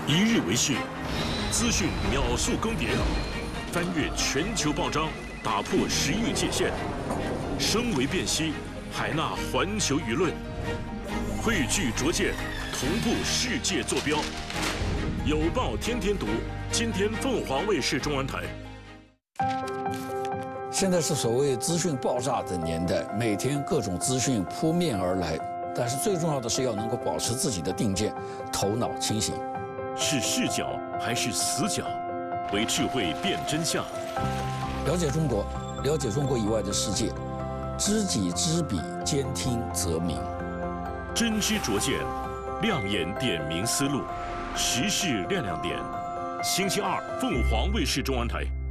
一日为市，资讯秒速更迭，翻越全球报章，打破时域界限，声为辨析，海纳环球舆论，汇聚卓见，同步世界坐标。有报天天读，今天凤凰卫视中文台。 现在是所谓资讯爆炸的年代，每天各种资讯扑面而来，但是最重要的是要能够保持自己的定见，头脑清醒。 是视角还是死角？为智慧辨真相。 了解中国，了解中国以外的世界，知己知彼，兼听则明。 真知灼见，亮眼点明思路，时事亮亮点。星期二，凤凰卫视中文台。